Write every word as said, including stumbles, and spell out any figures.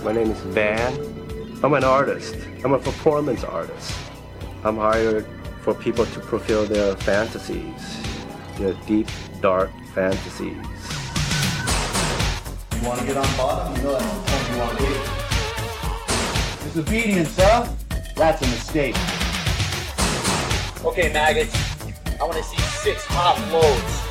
My name is Van. I'm an artist. I'm a performance artist. I'm hired for people to fulfill their fantasies, their deep, dark fantasies. You want to get on bottom? You know that's the point you want to be. Disobedience, huh? That's a mistake. Okay, maggots. I want to see six hot loads.